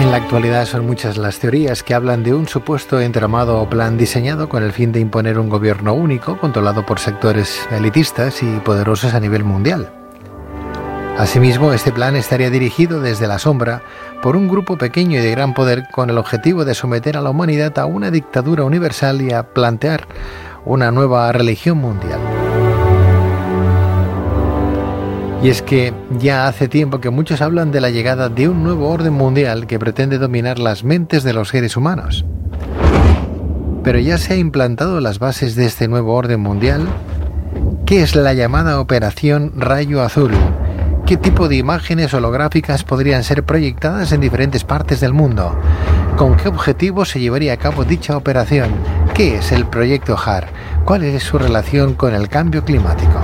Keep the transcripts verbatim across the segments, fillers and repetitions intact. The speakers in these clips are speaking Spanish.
En la actualidad son muchas las teorías que hablan de un supuesto entramado o plan diseñado con el fin de imponer un gobierno único, controlado por sectores elitistas y poderosos a nivel mundial. Asimismo, este plan estaría dirigido desde la sombra por un grupo pequeño y de gran poder con el objetivo de someter a la humanidad a una dictadura universal y a plantear una nueva religión mundial. Y es que ya hace tiempo que muchos hablan de la llegada de un nuevo orden mundial que pretende dominar las mentes de los seres humanos. Pero ya se han implantado las bases de este nuevo orden mundial. ¿Qué es la llamada Operación Rayo Azul? ¿Qué tipo de imágenes holográficas podrían ser proyectadas en diferentes partes del mundo? ¿Con qué objetivo se llevaría a cabo dicha operación? ¿Qué es el Proyecto H A R? ¿Cuál es su relación con el cambio climático?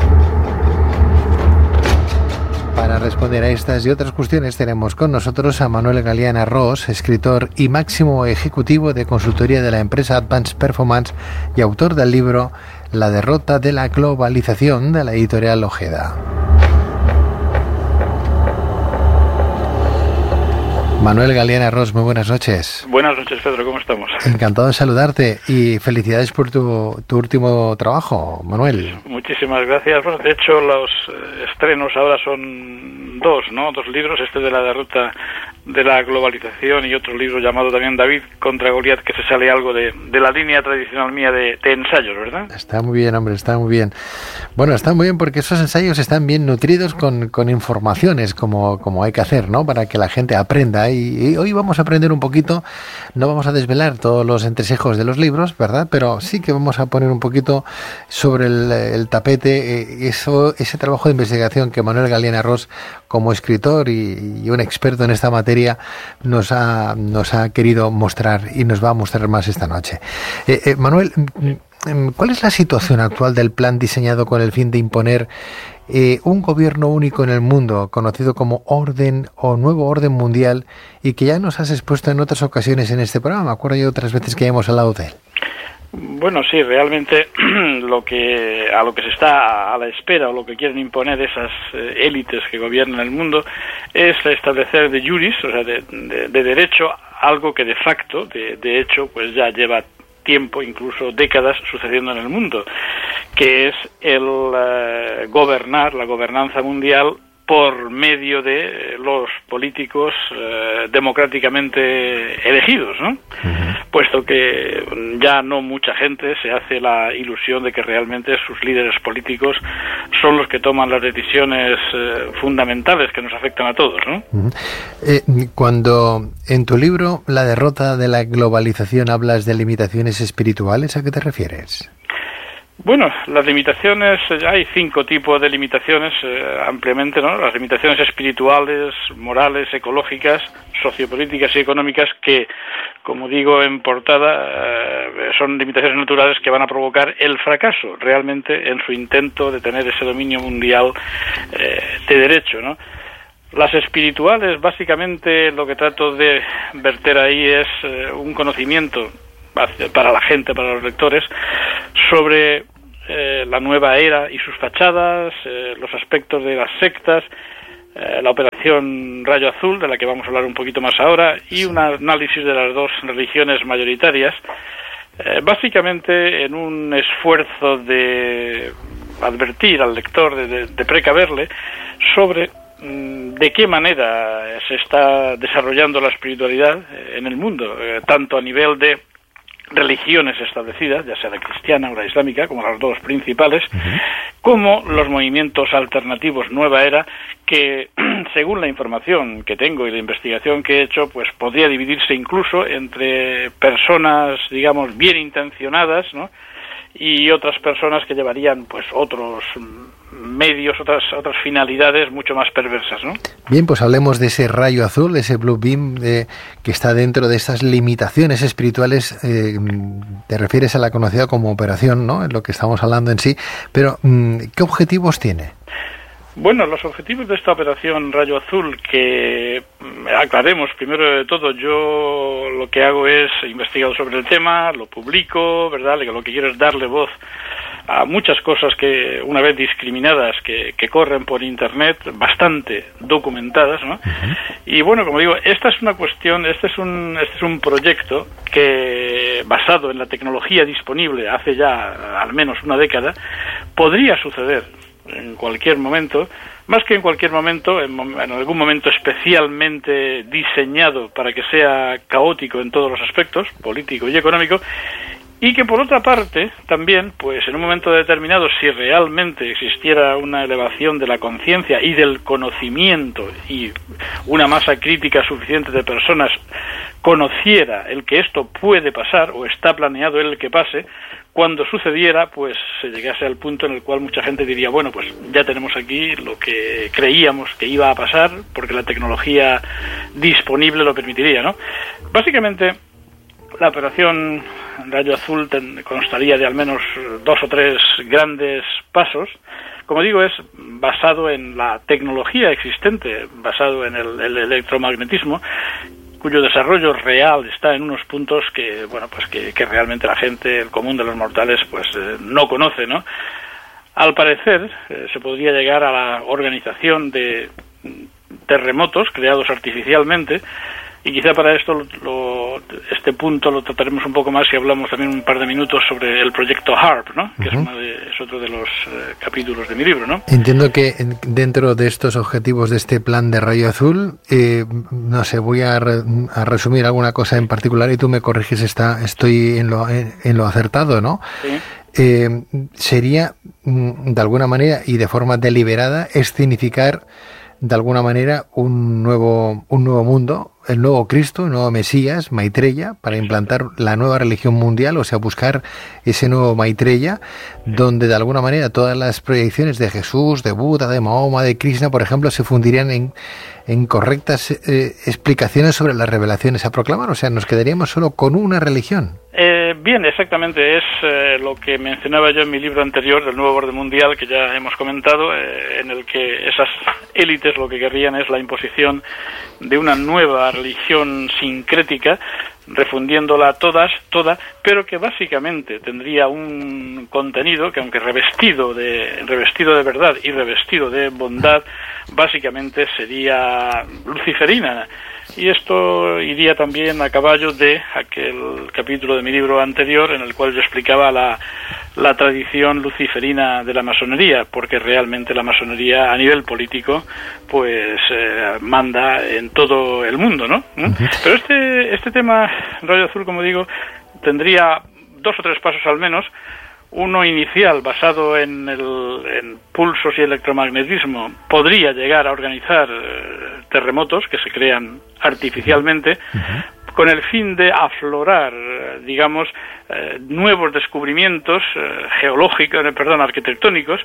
Para responder a estas y otras cuestiones tenemos con nosotros a Manuel Galeana Ros, escritor y máximo ejecutivo de consultoría de la empresa Advanced Performance y autor del libro La derrota de la globalización, de la editorial Ojeda. Manuel Galeana Ros, muy buenas noches. Buenas noches, Pedro, ¿cómo estamos? Encantado de saludarte y felicidades por tu, tu último trabajo, Manuel. Muchísimas gracias. Bueno, de hecho, los eh, estrenos ahora son dos, ¿no? Dos libros, este de la derrota de la globalización y otro libro llamado también David contra Goliat, que se sale algo de, de la línea tradicional mía de, de ensayos, ¿verdad? Está muy bien, hombre, está muy bien. Bueno, está muy bien porque esos ensayos están bien nutridos con, con informaciones como, como hay que hacer, ¿no? Para que la gente aprenda. Y, y hoy vamos a aprender un poquito, no vamos a desvelar todos los entresejos de los libros, ¿verdad? Pero sí que vamos a poner un poquito sobre el, el tapete eh, eso, ese trabajo de investigación que Manuel Galeana Ros, como escritor y, y un experto en esta materia, nos ha, nos ha querido mostrar y nos va a mostrar más esta noche. Eh, eh, Manuel, ¿cuál es la situación actual del plan diseñado con el fin de imponer eh, un gobierno único en el mundo, conocido como Orden o Nuevo Orden Mundial, y que ya nos has expuesto en otras ocasiones en este programa? Me acuerdo yo otras veces que hemos hablado de él. Bueno, sí, realmente lo que a lo que se está a la espera o lo que quieren imponer esas eh, élites que gobiernan el mundo es establecer de juris, o sea, de, de, de derecho, algo que de facto, de, de hecho, pues ya lleva tiempo, incluso décadas, sucediendo en el mundo, que es el uh, gobernar, la gobernanza mundial por medio de los políticos eh, democráticamente elegidos, ¿no? Uh-huh. Puesto que ya no mucha gente se hace la ilusión de que realmente sus líderes políticos son los que toman las decisiones eh, fundamentales que nos afectan a todos, ¿no? Uh-huh. Eh, cuando en tu libro La derrota de la globalización hablas de limitaciones espirituales, ¿a qué te refieres? Bueno, las limitaciones, hay cinco tipos de limitaciones eh, ampliamente, ¿no? Las limitaciones espirituales, morales, ecológicas, sociopolíticas y económicas que, como digo en portada, eh, son limitaciones naturales que van a provocar el fracaso realmente en su intento de tener ese dominio mundial eh, de derecho, ¿no? Las espirituales, básicamente lo que trato de verter ahí es eh, un conocimiento para la gente, para los lectores, sobre eh, la nueva era y sus fachadas, eh, los aspectos de las sectas, eh, la operación Rayo Azul, de la que vamos a hablar un poquito más ahora, y un análisis de las dos religiones mayoritarias, eh, básicamente en un esfuerzo de advertir al lector, de, de, de precaverle sobre de qué manera se está desarrollando la espiritualidad en el mundo, eh, tanto a nivel de religiones establecidas, ya sea la cristiana o la islámica, como las dos principales, uh-huh. como los movimientos alternativos Nueva Era, que según la información que tengo y la investigación que he hecho, pues podría dividirse incluso entre personas, digamos, bien intencionadas, ¿no? Y otras personas que llevarían pues otros medios, otras otras finalidades mucho más perversas, ¿no? Bien, pues hablemos de ese rayo azul, de ese blue beam de, que está dentro de estas limitaciones espirituales. Eh, te refieres a la conocida como operación, ¿no? En lo que estamos hablando en sí, pero ¿qué objetivos tiene? Bueno, los objetivos de esta operación Rayo Azul, que aclaremos primero de todo, yo lo que hago es he investigado sobre el tema, lo publico, ¿verdad? Lo que quiero es darle voz a muchas cosas que, una vez discriminadas, que, que corren por Internet, bastante documentadas, ¿no? Uh-huh. Y bueno, como digo, esta es una cuestión, este es un, este es un proyecto que, basado en la tecnología disponible hace ya al menos una década, podría suceder en cualquier momento, más que en cualquier momento, en, en algún momento especialmente diseñado para que sea caótico en todos los aspectos, político y económico, y que por otra parte también, pues en un momento determinado, si realmente existiera una elevación de la conciencia y del conocimiento y una masa crítica suficiente de personas conociera el que esto puede pasar o está planeado el que pase, cuando sucediera, pues se llegase al punto en el cual mucha gente diría, bueno, pues ya tenemos aquí lo que creíamos que iba a pasar, porque la tecnología disponible lo permitiría, ¿no? Básicamente, la operación Rayo Azul ten, constaría de al menos dos o tres grandes pasos. Como digo, es basado en la tecnología existente, basado en el, el electromagnetismo, cuyo desarrollo real está en unos puntos que, bueno, pues que, que realmente la gente, el común de los mortales, pues eh, no conoce, ¿no? Al parecer, eh, se podría llegar a la organización de terremotos creados artificialmente, y quizá para esto lo, lo, este punto lo trataremos un poco más si hablamos también un par de minutos sobre el proyecto HAARP, ¿no? Que uh-huh. es, uno de, es otro de los eh, capítulos de mi libro, ¿no? Entiendo que dentro de estos objetivos de este plan de Rayo Azul, eh, no sé, voy a, re, a resumir alguna cosa en particular y tú me corriges, está, estoy en lo, en, en lo acertado, ¿no? Sí. Eh, sería, de alguna manera y de forma deliberada, escenificar de alguna manera un nuevo un nuevo mundo, el nuevo Cristo, el nuevo Mesías, Maitreya, para implantar la nueva religión mundial, o sea, buscar ese nuevo Maitreya, donde de alguna manera todas las proyecciones de Jesús, de Buda, de Mahoma, de Krishna, por ejemplo, se fundirían en, en correctas eh, explicaciones sobre las revelaciones a proclamar, o sea, nos quedaríamos solo con una religión. Eh, bien, exactamente, es eh, lo que mencionaba yo en mi libro anterior del nuevo orden mundial, que ya hemos comentado, eh, en el que esas élites lo que querrían es la imposición de una nueva religión sincrética, refundiéndola todas, toda, pero que básicamente tendría un contenido que, aunque revestido de revestido de verdad y revestido de bondad, básicamente sería luciferina. Y esto iría también a caballo de aquel capítulo de mi libro anterior en el cual yo explicaba la, la tradición luciferina de la masonería, porque realmente la masonería a nivel político pues eh, manda en todo el mundo, ¿no? Uh-huh. Pero este, este tema, Rayo Azul, como digo, tendría dos o tres pasos al menos. Uno inicial, basado en, el, en pulsos y electromagnetismo, podría llegar a organizar eh, terremotos que se crean artificialmente, uh-huh. con el fin de aflorar, eh, digamos, eh, nuevos descubrimientos eh, geológicos, eh, perdón, arquitectónicos,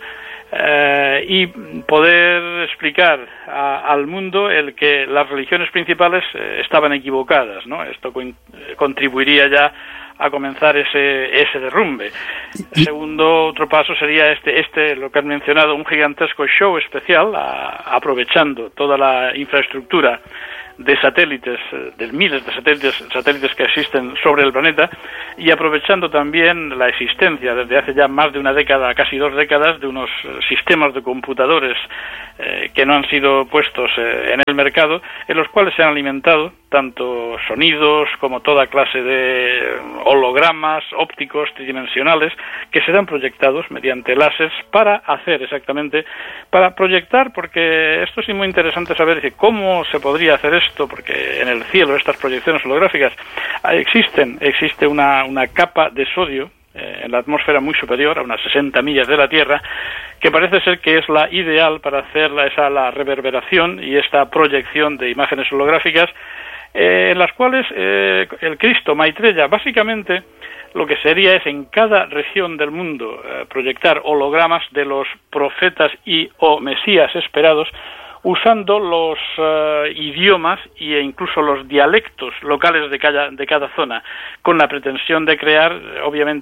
eh, y poder explicar a, al mundo el que las religiones principales eh, estaban equivocadas, ¿no? Esto co- contribuiría ya a comenzar ese ese derrumbe. El segundo, otro paso sería este, este lo que han mencionado, un gigantesco show especial, a, aprovechando toda la infraestructura de satélites, de miles de satélites, satélites que existen sobre el planeta, y aprovechando también la existencia desde hace ya más de una década, casi dos décadas, de unos sistemas de computadores eh, que no han sido puestos eh, en el mercado, en los cuales se han alimentado tanto sonidos como toda clase de hologramas ópticos tridimensionales que serán proyectados mediante láseres para hacer exactamente, para proyectar, porque esto es muy interesante saber cómo se podría hacer esto, porque en el cielo estas proyecciones holográficas existen, existe una, una capa de sodio eh, en la atmósfera muy superior, a unas sesenta millas de la Tierra, que parece ser que es la ideal para hacer la, esa, la reverberación y esta proyección de imágenes holográficas, eh, en las cuales eh, el Cristo Maitreya básicamente lo que sería es en cada región del mundo eh, proyectar hologramas de los profetas y o mesías esperados, usando los uh, idiomas e incluso los dialectos locales de cada, de cada zona, con la pretensión de crear, obviamente,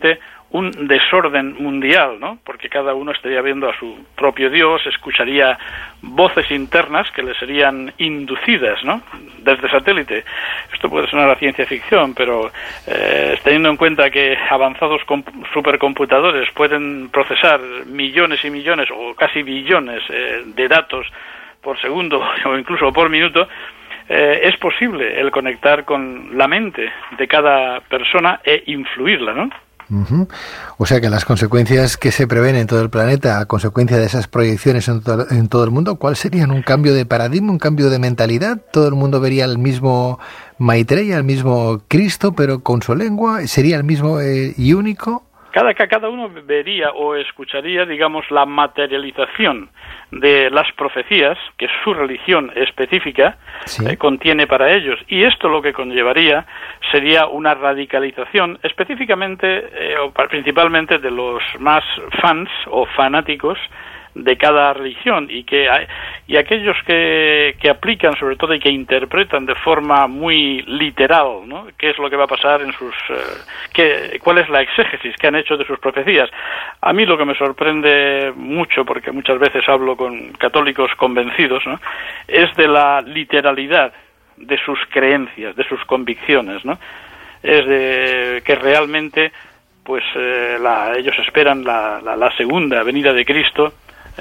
un desorden mundial, ¿no? Porque cada uno estaría viendo a su propio Dios, escucharía voces internas que le serían inducidas, ¿no? Desde satélite. Esto puede sonar a ciencia ficción, pero eh, teniendo en cuenta que avanzados supercomputadores pueden procesar millones y millones o casi billones eh, de datos por segundo o incluso por minuto, eh, es posible el conectar con la mente de cada persona e influirla, ¿no? Uh-huh. O sea que las consecuencias que se prevén en todo el planeta a consecuencia de esas proyecciones en todo, en todo el mundo, ¿cuál serían? ¿Un cambio de paradigma, un cambio de mentalidad? ¿Todo el mundo vería el mismo Maitreya, el mismo Cristo, pero con su lengua? ¿Sería el mismo eh, y único? Cada, cada uno vería o escucharía, digamos, la materialización de las profecías que su religión específica sí. eh, contiene para ellos. Y esto lo que conllevaría sería una radicalización específicamente eh, o principalmente de los más fans o fanáticos de cada religión y que y aquellos que, que aplican sobre todo y que interpretan de forma muy literal, ¿no? ¿Qué es lo que va a pasar en sus eh, qué, cuál es la exégesis que han hecho de sus profecías? A mí lo que me sorprende mucho, porque muchas veces hablo con católicos convencidos, ¿no? Es de la literalidad de sus creencias, de sus convicciones, ¿no? Es de que realmente pues eh, la, ellos esperan la, la, la segunda venida de Cristo,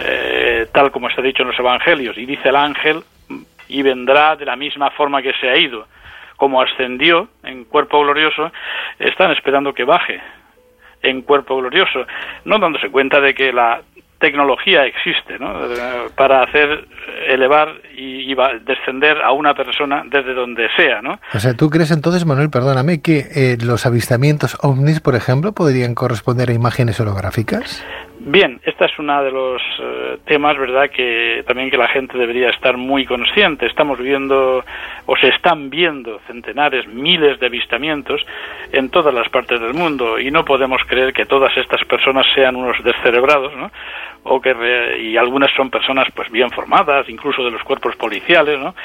Eh, tal como está dicho en los evangelios, y dice el ángel, y vendrá de la misma forma que se ha ido, como ascendió en cuerpo glorioso, están esperando que baje en cuerpo glorioso, no dándose cuenta de que la tecnología existe, ¿no? Para hacer elevar y, y descender a una persona desde donde sea, ¿no? O sea, ¿tú crees entonces, Manuel, perdóname, que eh, los avistamientos ovnis, por ejemplo, podrían corresponder a imágenes holográficas? Bien, este es uno de los uh, temas, ¿verdad?, que también que la gente debería estar muy consciente. Estamos viendo, o se están viendo, centenares, miles de avistamientos en todas las partes del mundo, y no podemos creer que todas estas personas sean unos descerebrados, ¿no? O que re, y algunas son personas pues bien formadas, incluso de los cuerpos policiales, ¿no?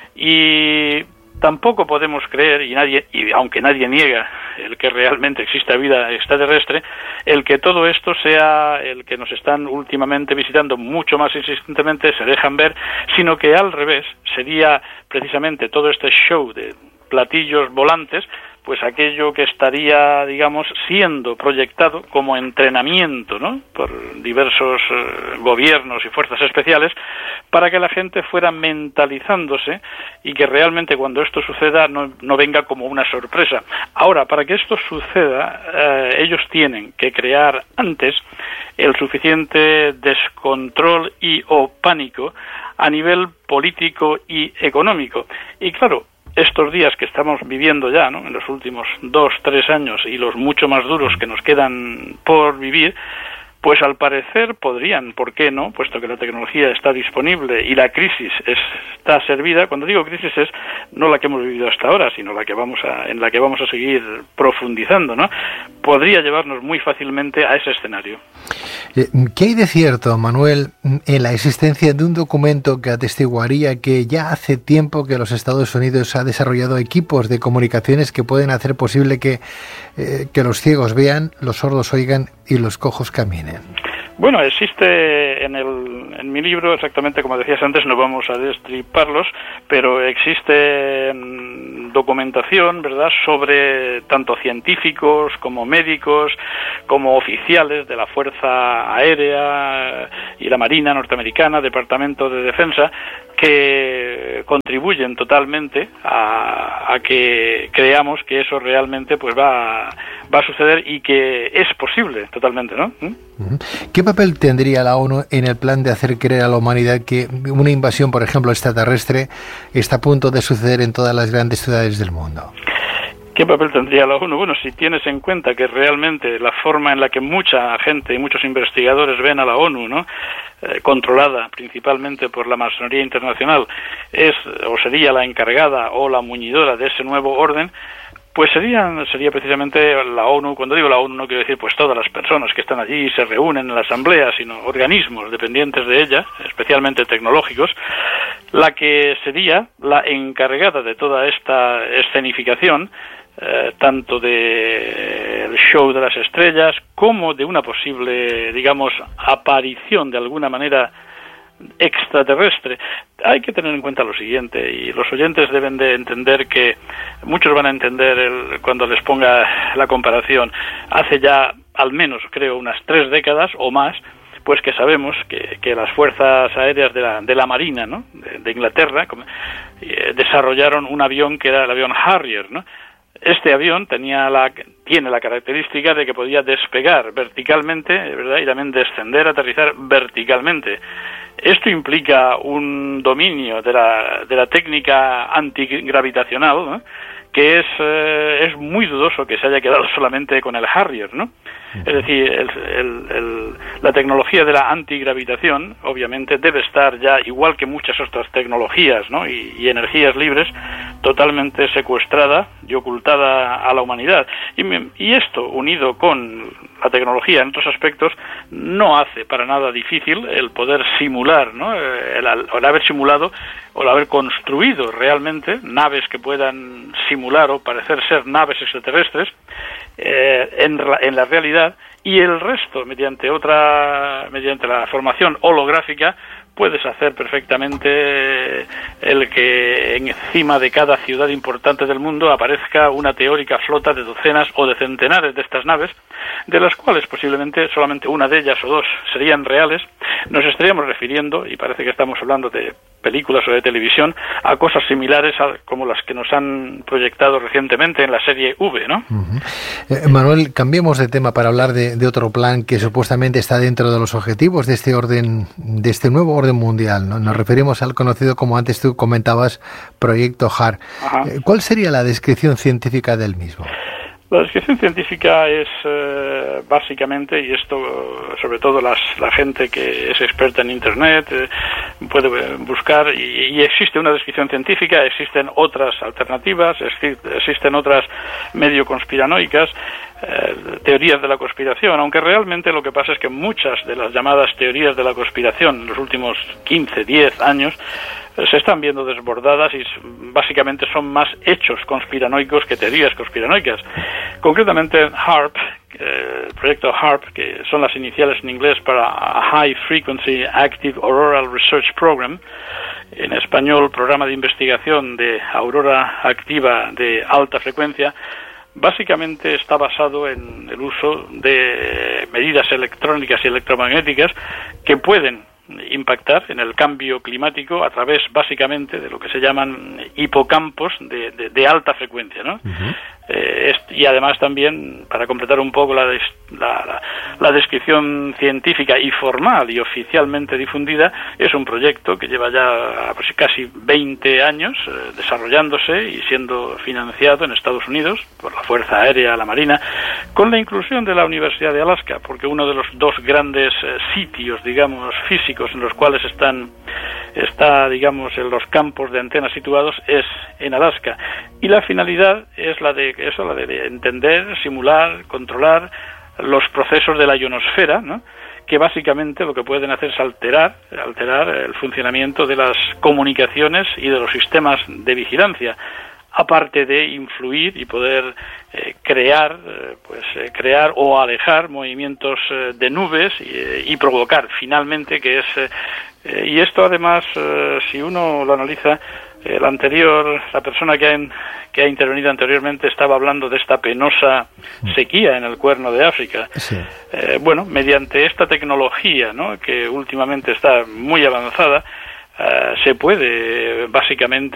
Y tampoco podemos creer, y nadie, y aunque nadie niega el que realmente exista vida extraterrestre, el que todo esto sea el que nos están últimamente visitando mucho más insistentemente, se dejan ver, sino que al revés, sería precisamente todo este show de platillos volantes, pues aquello que estaría, digamos, siendo proyectado como entrenamiento, ¿no?, por diversos eh, gobiernos y fuerzas especiales, para que la gente fuera mentalizándose y que realmente cuando esto suceda no, no venga como una sorpresa. Ahora, para que esto suceda, eh, ellos tienen que crear antes el suficiente descontrol y o pánico a nivel político y económico. Y claro, estos días que estamos viviendo ya, ¿no?, en los últimos dos, tres años y los mucho más duros que nos quedan por vivir, pues al parecer podrían, ¿por qué no?, puesto que la tecnología está disponible y la crisis está servida. Cuando digo crisis es no la que hemos vivido hasta ahora, sino la que vamos a, en la que vamos a seguir profundizando, ¿no? Podría llevarnos muy fácilmente a ese escenario. ¿Qué hay de cierto, Manuel, en la existencia de un documento que atestiguaría que ya hace tiempo que los Estados Unidos ha desarrollado equipos de comunicaciones que pueden hacer posible que, eh, que los ciegos vean, los sordos oigan y los cojos caminen? Bueno, existe en, el, en mi libro, exactamente como decías antes, no vamos a destriparlos, pero existe documentación, ¿verdad?, sobre tanto científicos como médicos, como oficiales de la Fuerza Aérea y la Marina norteamericana, Departamento de Defensa, que contribuyen totalmente a, a que creamos que eso realmente pues va, va a suceder y que es posible totalmente, ¿no? ¿Mm? ¿Qué papel tendría la ONU en el plan de hacer creer a la humanidad que una invasión, por ejemplo, extraterrestre está a punto de suceder en todas las grandes ciudades del mundo? ¿Qué papel tendría la ONU? Bueno, si tienes en cuenta que realmente la forma en la que mucha gente y muchos investigadores ven a la ONU, ¿no?, eh, controlada principalmente por la masonería internacional, es o sería la encargada o la muñidora de ese nuevo orden, pues sería, sería precisamente la ONU. Cuando digo la ONU no quiero decir pues todas las personas que están allí y se reúnen en la asamblea, sino organismos dependientes de ella, especialmente tecnológicos, la que sería la encargada de toda esta escenificación, eh, tanto del show de las estrellas como de una posible, digamos, aparición de alguna manera extraterrestre. Hay que tener en cuenta lo siguiente, y los oyentes deben de entender que muchos van a entender el, cuando les ponga la comparación. Hace ya al menos, creo, unas tres décadas o más, pues que sabemos que, que las fuerzas aéreas de la, de la Marina, ¿no?, de, de Inglaterra, como, eh, desarrollaron un avión que era el avión Harrier, ¿no? Este avión tenía la, tiene la característica de que podía despegar verticalmente, ¿verdad?, y también descender, aterrizar verticalmente. Esto implica un dominio de la, de la técnica antigravitacional, ¿no?, que es, eh, es muy dudoso que se haya quedado solamente con el Harrier, ¿no? Es decir, el, el, el, la tecnología de la antigravitación, obviamente, debe estar ya, igual que muchas otras tecnologías, ¿no?, y, y energías libres, totalmente secuestrada y ocultada a la humanidad. Y, y esto, unido con la tecnología en otros aspectos, no hace para nada difícil el poder simular, ¿no?, el, el haber simulado o el haber construido realmente naves que puedan simular o parecer ser naves extraterrestres eh, en, en la realidad, y el resto mediante otra mediante la formación holográfica puedes hacer perfectamente el que encima de cada ciudad importante del mundo aparezca una teórica flota de docenas o de centenares de estas naves, de las cuales posiblemente solamente una de ellas o dos serían reales. Nos estaríamos refiriendo, y parece que estamos hablando de películas o de televisión, a cosas similares a como las que nos han proyectado recientemente en la serie V, ¿no? Uh-huh. Eh, Manuel, cambiemos de tema para hablar de, de otro plan que supuestamente está dentro de los objetivos de este orden, de este nuevo orden mundial, ¿no? Nos referimos al conocido, como antes tú comentabas, Proyecto H A R. Eh, ¿Cuál sería la descripción científica del mismo? La descripción científica es eh, básicamente, y esto sobre todo las, la gente que es experta en Internet eh, puede buscar, y, y existe una descripción científica, existen otras alternativas, existen otras medio conspiranoicas, eh, teorías de la conspiración, aunque realmente lo que pasa es que muchas de las llamadas teorías de la conspiración en los últimos quince, diez años se están viendo desbordadas y básicamente son más hechos conspiranoicos que teorías conspiranoicas. Concretamente, HAARP, eh, el proyecto HAARP, que son las iniciales en inglés para High Frequency Active Auroral Research Program, en español, Programa de Investigación de Aurora Activa de Alta Frecuencia, básicamente está basado en el uso de medidas electrónicas y electromagnéticas que pueden impactar en el cambio climático a través básicamente de lo que se llaman hipocampos de, de, de alta frecuencia, ¿no? Uh-huh. Eh, es, y además también, para completar un poco la, des, la, la, la descripción científica y formal y oficialmente difundida, es un proyecto que lleva ya pues, casi veinte años eh, desarrollándose y siendo financiado en Estados Unidos por la Fuerza Aérea, la Marina, con la inclusión de la Universidad de Alaska, porque uno de los dos grandes eh, sitios, digamos, físicos en los cuales están está, digamos, en los campos de antenas situados es en Alaska, y la finalidad es la de eso, la de entender, simular, controlar los procesos de la ionosfera, ¿no?, que básicamente lo que pueden hacer es alterar alterar el funcionamiento de las comunicaciones y de los sistemas de vigilancia, aparte de influir y poder eh, crear eh, pues eh, crear o alejar movimientos eh, de nubes y, eh, y provocar finalmente que es eh, eh, y esto además eh, si uno lo analiza, el anterior la persona que ha, en, que ha intervenido anteriormente estaba hablando de esta penosa sequía en el Cuerno de África. Sí. Eh, bueno, mediante esta tecnología, ¿no?, que últimamente está muy avanzada, Uh, se puede básicamente